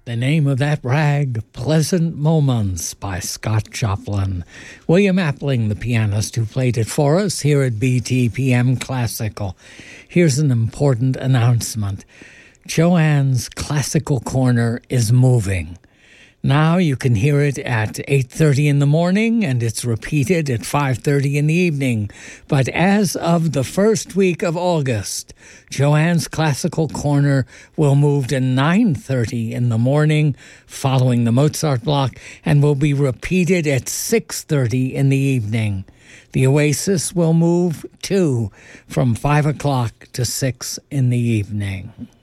The name of that rag, Pleasant Moments by Scott Joplin. William Appling, the pianist who played it for us here at BTPM Classical. Here's an important announcement. Joanne's Classical Corner is moving. Now you can hear it at 8:30 in the morning, and it's repeated at 5:30 in the evening. But as of the first week of August, Joanne's Classical Corner will move to 9:30 in the morning following the Mozart block, and will be repeated at 6:30 in the evening. The Oasis will move too, from 5 o'clock to 6 in the evening.